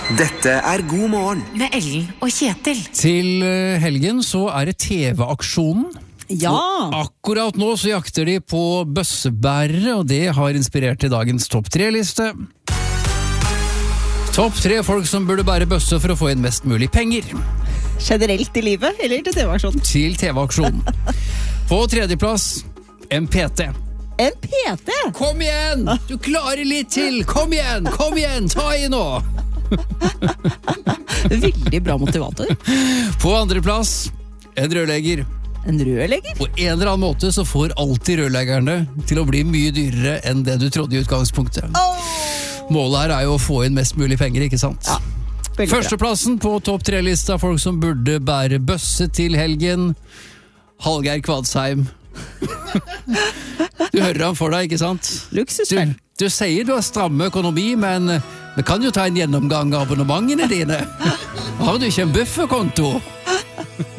Dette God morgen Med Ellen og Kjetil. Til helgen så det TV-aksjonen. Ja. Og akkurat nå så jakter de på bøssebærere, og det har inspirert til dagens topp 3-liste. Topp 3 folk som burde bære bøsse for å få inn mest mulig penger. Generelt i livet, eller til TV-aksjonen? Til TV-aksjonen. På tredjeplass, en PT. En PT? Kom igjen! Du klarer litt til! Kom igjen! Ta i nå! Veldig bra motivator. På andreplass, en rørlegger. En rørlegger? På en eller annen måte så får alltid rørleggerne til å bli mye dyrere enn det du trodde i utgangspunktet. Målet her jo å få inn mest mulig penger, ikke sant? Ja, Førsteplassen på topp 3-lista folk som burde bære bøsse til helgen. Hallgeir Kvadsheim. Du hører han for deg, ikke sant? Luksusfell. Du sier du har stramme økonomi, men vi kan jo ta en gjennomgang av abonnementene dine. Har du ikke en bufferkonto?